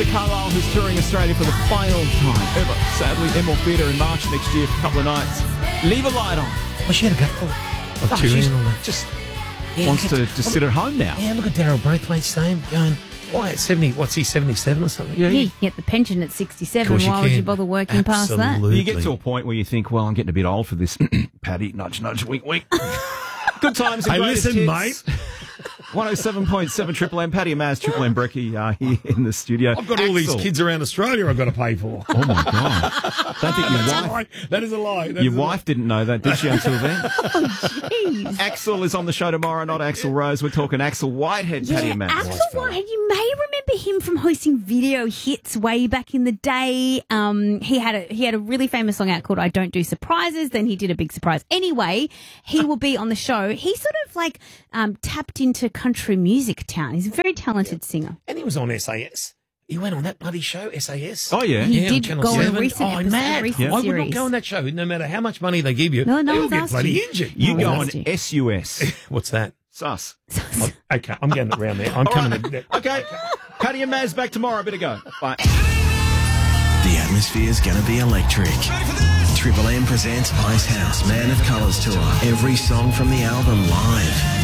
Carlisle, who's touring Australia for the final time ever. Sadly, Enmore Theatre in March next year for a couple of nights. Leave a light on. What's she had a go for? She just wants to just sit at home now. Yeah, look at Daryl Braithwaite saying, going, why at 70, what's he, 77 or something? Yeah, you get the pension at 67. Why would you bother working past that? You get to a point where you think, well, I'm getting a bit old for this. Paddy, nudge, nudge, wink, wink. Good times and greatest listen, hits. Mate. 107.7 Triple M. Paddy and Maz, Triple M Brekkie here in the studio. I've got all these kids around Australia I've got to pay for. Oh, my God. Don't think your wife... That is a lie. Your wife didn't know that, did she, until then? Oh, jeez. Axel is on the show tomorrow, not Axel Rose. We're talking Axel Whitehead, Paddy and Maz. Axel Whitehead, you may remember him from hosting video hits way back in the day. He had a really famous song out called I Don't Do Surprises. Then he did a big surprise. Anyway, he will be on the show. He sort of like tapped into country music town. He's a very talented singer. And he was on SAS. He went on that bloody show, SAS. Oh, yeah. He did Channel go on 7. a recent episode. Mad. Recent I would series. not go on that show, no matter how much money they give you. No you'll one's get asked bloody you. injured. You No go one's on asked you. SUS. What's that? Sus. Okay, I'm getting around there. I'm coming to... Okay. Paddy and Maz back tomorrow. Bit to go. Bye. The atmosphere's going to be electric. Triple M presents Ice House Man of Colours Tour. Every song from the album live.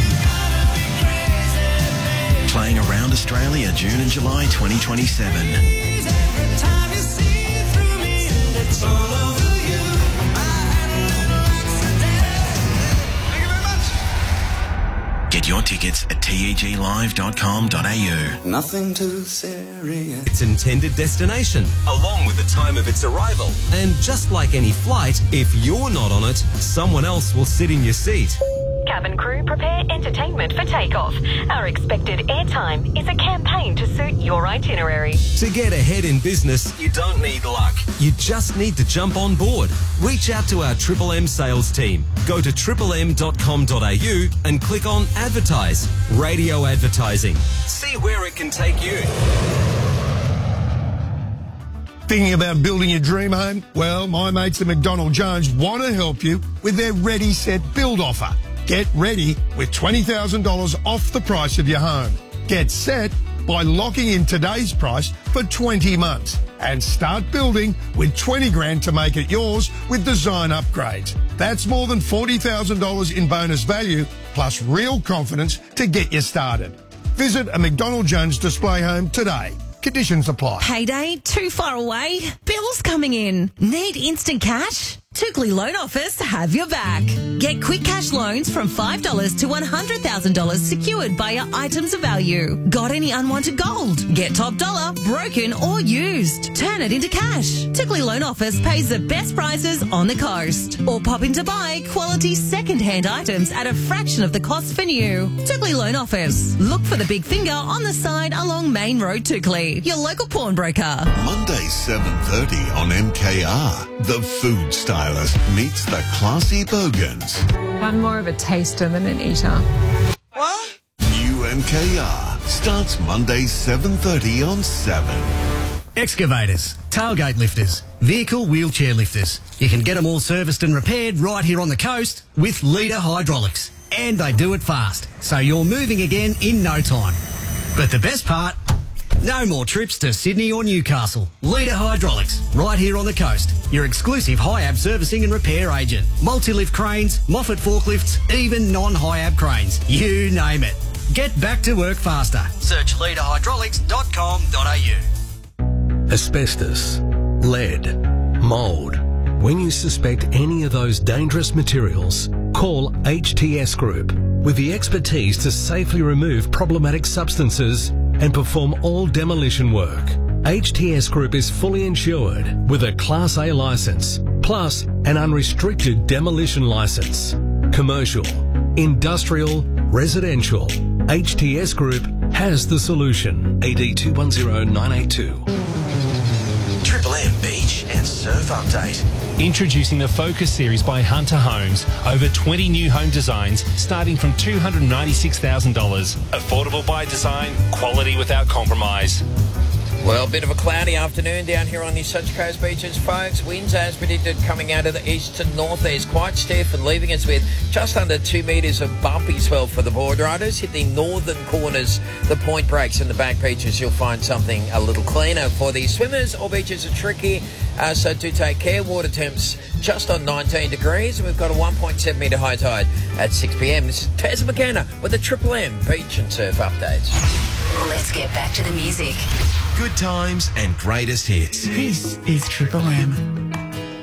Playing around Australia June and July 2027. Get your tickets at teglive.com.au. Nothing too serious. Its intended destination, along with the time of its arrival. And just like any flight, if you're not on it, someone else will sit in your seat. Cabin crew, prepare entertainment for takeoff. Our expected airtime is a campaign to suit your itinerary. To get ahead in business, you don't need luck. You just need to jump on board. Reach out to our Triple M sales team. Go to triplem.com.au and click on Advertise. Radio advertising. See where it can take you. Thinking about building your dream home? Well, my mates at McDonald Jones want to help you with their Ready, Set, Build offer. Get ready with $20,000 off the price of your home. Get set by locking in today's price for 20 months and start building with 20 grand to make it yours with design upgrades. That's more than $40,000 in bonus value plus real confidence to get you started. Visit a McDonald Jones display home today. Conditions apply. Payday too far away? Bills coming in? Need instant cash? Tookley Loan Office have your back. Get quick cash loans from $5 to $100,000 secured by your items of value. Got any unwanted gold? Get top dollar, broken or used. Turn it into cash. Tookley Loan Office pays the best prices on the coast. Or pop in to buy quality second-hand items at a fraction of the cost for new. Tookley Loan Office. Look for the big finger on the side along Main Road, Tookley. Your local pawnbroker. Monday 7:30 on MKR. The food stylist meets the classy bogans. I'm more of a taster than an eater. What? New MKR starts Monday 7:30 on 7. Excavators, tailgate lifters, vehicle wheelchair lifters. You can get them all serviced and repaired right here on the coast with Leader Hydraulics. And they do it fast, so you're moving again in no time. But the best part, no more trips to Sydney or Newcastle. Leader Hydraulics, right here on the coast. Your exclusive high-ab servicing and repair agent. Multi-lift cranes, Moffat forklifts, even non-high-ab cranes. You name it. Get back to work faster. Search leaderhydraulics.com.au. Asbestos, lead, mould. When you suspect any of those dangerous materials, call HTS Group with the expertise to safely remove problematic substances and perform all demolition work. HTS Group is fully insured with a Class A licence, plus an unrestricted demolition licence. Commercial, industrial, residential. HTS Group has the solution. AD 210982. Triple M Beach and Surf Update. Introducing the Focus series by Hunter Homes. Over 20 new home designs starting from $296,000. Affordable by design, quality without compromise. Well, a bit of a cloudy afternoon down here on the Sunshine Coast beaches, folks. Winds, as predicted, coming out of the east to northeast, quite stiff and leaving us with just under 2 metres of bumpy swell for the board riders. Hit the northern corners, the point breaks and the back beaches, you'll find something a little cleaner. For the swimmers, all beaches are tricky, so do take care. Water temps just on 19 degrees, and we've got a 1.7 metre high tide at 6 p.m. This is Taz McKenna with the Triple M Beach and Surf Updates. Let's get back to the music. Good times and greatest hits. This is Triple M.